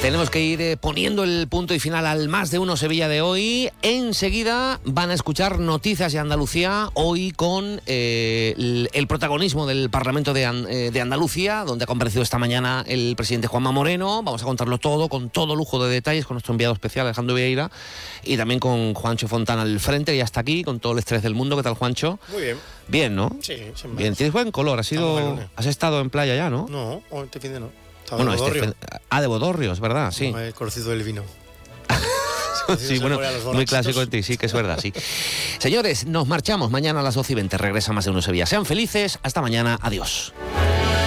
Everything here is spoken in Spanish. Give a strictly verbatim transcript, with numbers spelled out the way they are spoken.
Tenemos que ir eh, poniendo el punto y final al Más de Uno Sevilla de hoy. Enseguida van a escuchar Noticias de Andalucía, hoy con eh, el, el protagonismo del Parlamento de, An, eh, de Andalucía, donde ha comparecido esta mañana el presidente Juanma Moreno. Vamos a contarlo todo, con todo lujo de detalles, con nuestro enviado especial Alejandro Vieira, y también con Juancho Fontana al frente, ya está aquí, con todo el estrés del mundo. ¿Qué tal, Juancho? Muy bien. Bien, ¿no? Sí, sin más. Bien, tienes buen color, has, sido, has estado en playa ya, ¿no? No, este fin de no. Estaba Bueno, de Bodorrio. este, ah, de Bodorrio, es verdad, sí. No, el conocido del vino. Sí, bueno, muy clásico en ti, sí, que es verdad, sí. Señores, nos marchamos mañana a las doce y veinte. Regresa Más de Uno Sevilla. Sean felices, hasta mañana, adiós.